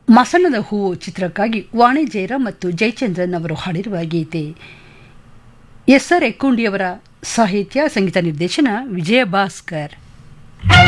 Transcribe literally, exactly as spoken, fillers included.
ಮಸಣದ ಹೂವು ಚಿತ್ರಕ್ಕಾಗಿ ವಾಣಿ ಜಯರಾಮ್ ಮತ್ತು ಜಯಚಂದ್ರನ್ ಅವರು ಹಾಡಿರುವ ಗೀತೆ. ಎಸ್ ಆರ್ ಎಕ್ಕುಂಡಿಯವರ ಸಾಹಿತ್ಯ, ಸಂಗೀತ ನಿರ್ದೇಶನ ವಿಜಯ ಭಾಸ್ಕರ್.